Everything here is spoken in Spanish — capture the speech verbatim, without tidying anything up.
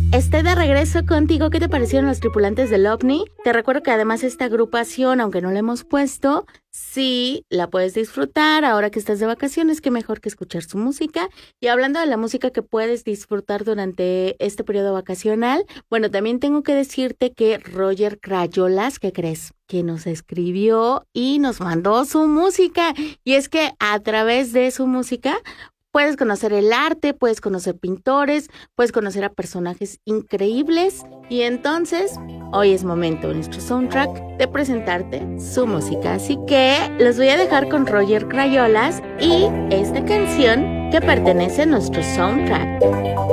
Estoy de regreso contigo. ¿Qué te parecieron los tripulantes del OVNI? Te recuerdo que además esta agrupación, aunque no la hemos puesto, sí la puedes disfrutar ahora que estás de vacaciones. Qué mejor que escuchar su música. Y hablando de la música que puedes disfrutar durante este periodo vacacional, bueno, también tengo que decirte que Roger Crayolas, ¿qué crees? Que nos escribió y nos mandó su música. Y es que a través de su música puedes conocer el arte, puedes conocer pintores, puedes conocer a personajes increíbles. Y entonces, hoy es momento en nuestro soundtrack de presentarte su música. Así que los voy a dejar con Roger Crayolas y esta canción que pertenece a nuestro soundtrack.